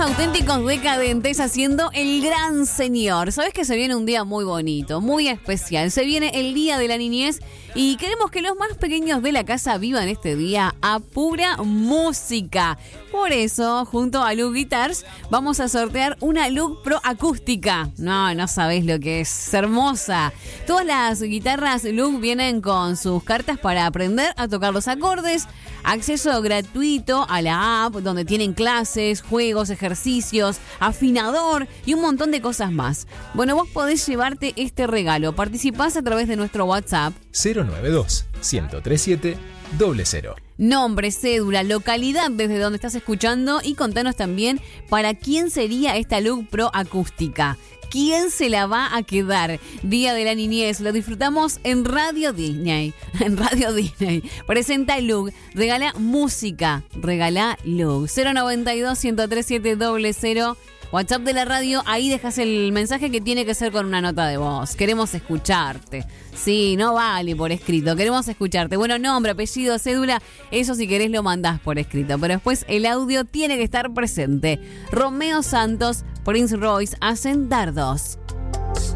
Auténticos Decadentes haciendo El Gran Señor. Sabes que se viene un día muy bonito, muy especial. Se viene el Día de la Niñez y queremos que los más pequeños de la casa vivan este día a pura música. Por eso, junto a Look Guitars, vamos a sortear una Look Pro acústica. No sabés lo que es hermosa. Todas las guitarras Look vienen con sus cartas para aprender a tocar los acordes, acceso gratuito a la app donde tienen clases, juegos, ejercicios, afinador y un montón de cosas más. Bueno, vos podés llevarte este regalo. Participás a través de nuestro WhatsApp 092-1037-00. Nombre, cédula, localidad desde donde estás escuchando y contanos también para quién sería esta Look Pro acústica. ¿Quién se la va a quedar? Día de la Niñez, lo disfrutamos en Radio Disney. En Radio Disney. Presenta Look, regala música, regala Look. 092-1037-00. WhatsApp de la radio, ahí dejas el mensaje que tiene que ser con una nota de voz. Queremos escucharte. Sí, no vale por escrito, queremos escucharte. Bueno, nombre, apellido, cédula, eso si querés lo mandás por escrito. Pero después el audio tiene que estar presente. Romeo Santos, Prince Royce hacen Dardos.